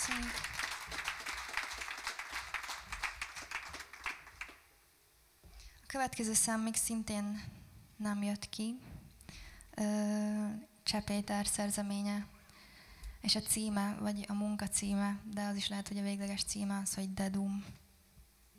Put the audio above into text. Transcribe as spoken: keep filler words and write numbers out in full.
Köszönjük. A következő szám még szintén nem jött ki. Cseh Péter szerzeménye, és a címe, vagy a munka címe, de az is lehet, hogy a végleges címe az, hogy Dedum.